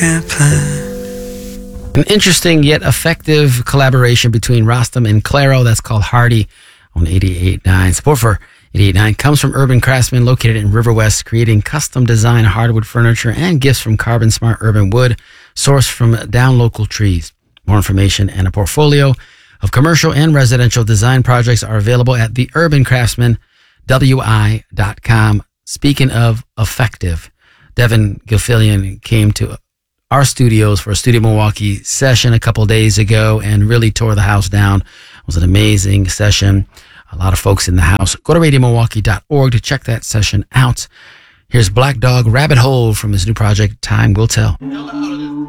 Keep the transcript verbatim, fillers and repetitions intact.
An interesting yet effective collaboration between Rostam and Claro. That's called Hardy on eighty-eight point nine. Support for eighty-eight point nine comes from Urban Craftsman located in River West, creating custom design hardwood furniture and gifts from Carbon Smart Urban Wood, sourced from down local trees. More information and a portfolio of commercial and residential design projects are available at the urban craftsman w i dot com. Speaking of effective, Devin Gilfillian came to our studios for a Studio Milwaukee session a couple days ago and really tore the house down. It was an amazing session. A lot of folks in the house. Go to radio milwaukee dot org to check that session out. Here's Black Dog Rabbit Hole from his new project, Time Will Tell.